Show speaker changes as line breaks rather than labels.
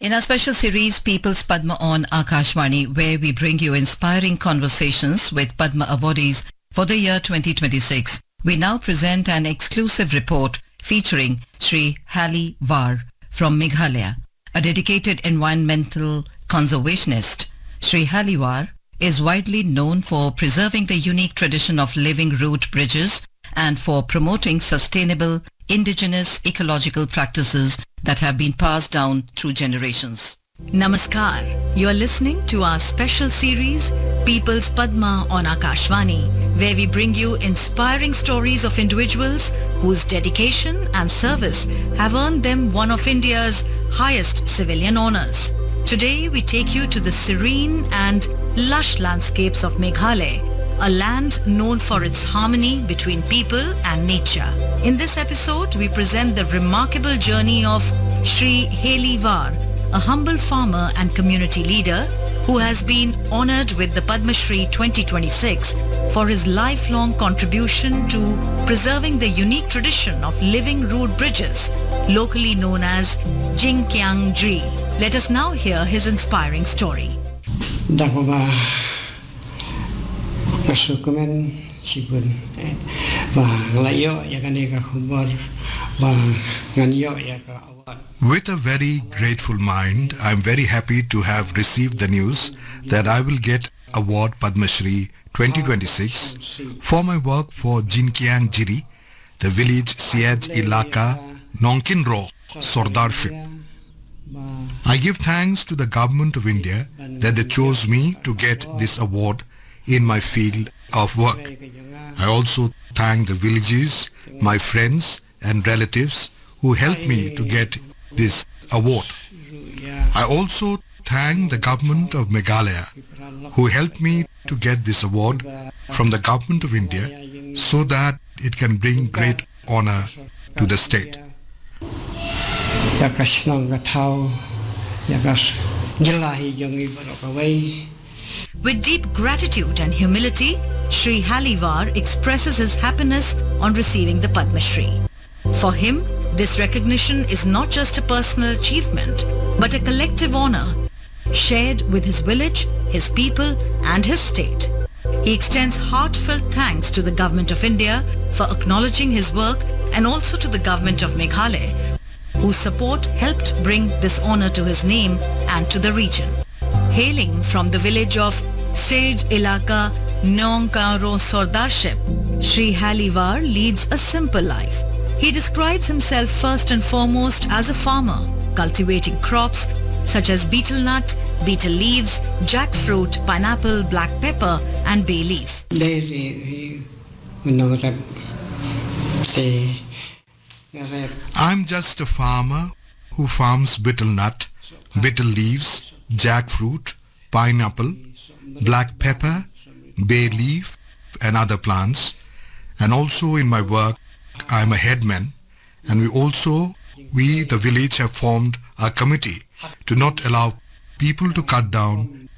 In our special series, People's Padma on Akashvani, where we bring you inspiring conversations with Padma awardees for the year 2026, we now present an exclusive report featuring Shri Hallie Var from Meghalaya. A dedicated environmental conservationist, Shri Hallie Var is widely known for preserving the unique tradition of living root bridges and for promoting sustainable indigenous ecological practices that have been passed down through generations.
Namaskar. You are listening to our special series, People's Padma on Akashvani, where we bring you inspiring stories of individuals whose dedication and service have earned them one of India's highest civilian honors. Today, we take you to the serene and lush landscapes of Meghalaya, a land known for its harmony between people and nature. In this episode, we present the remarkable journey of Shri Hallie Var, a humble farmer and community leader who has been honored with the Padma Shri 2026 for his lifelong contribution to preserving the unique tradition of living root bridges, locally known as Jinkyang Jri. Let us now hear his inspiring story.
With a very grateful mind, I am very happy to have received the news that I will get award Padma Shri 2026 for my work for Jinkyang Jiri, the village Siaj Ilaka, Nongkinro, Sordarship. I give thanks to the Government of India that they chose me to get this award in my field of work. I also thank the villages, my friends and relatives who helped me to get this award. I also thank the Government of Meghalaya who helped me to get this award from the Government of India so that it can bring great honor to the state.
With deep gratitude and humility, Shri Hallie Var expresses his happiness on receiving the Padma Shri. For him, this recognition is not just a personal achievement, but a collective honor, shared with his village, his people, and his state. He extends heartfelt thanks to the Government of India for acknowledging his work and also to the Government of Meghalaya, whose support helped bring this honor to his name and to the region. Hailing from the village of Siaj Ilaka, Nongkinro Sordarship, Shri Hallie Var leads a simple life. He describes himself first and foremost as a farmer, cultivating crops such as betel nut, betel leaves, jackfruit, pineapple, black pepper, and bay leaf.
I'm just a farmer who farms betel nut, betel leaves, jackfruit, pineapple, black pepper, bay leaf, and other plants. And also in my work, I'm a headman, and we the village have formed a committee to not allow people to cut down